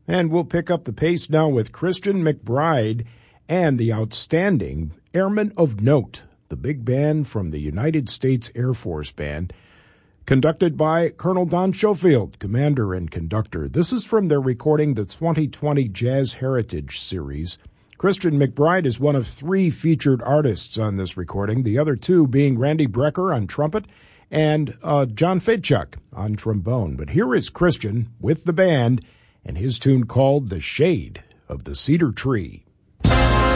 And we'll pick up the pace now with Christian McBride and the outstanding Airmen of Note, the big band from the United States Air Force Band, conducted by Colonel Don Schofield, commander and conductor. This is from their recording, the 2020 Jazz Heritage Series. Christian McBride is one of 3 featured artists on this recording, the other 2 being Randy Brecker on trumpet and John Fedchuk on trombone. But here is Christian with the band and his tune called The Shade of the Cedar Tree.